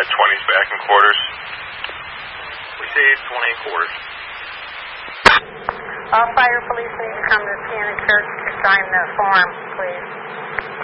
20's back in quarters. Received, 20 in quarters. All fire police need to come to Sienna Church to sign the form, please.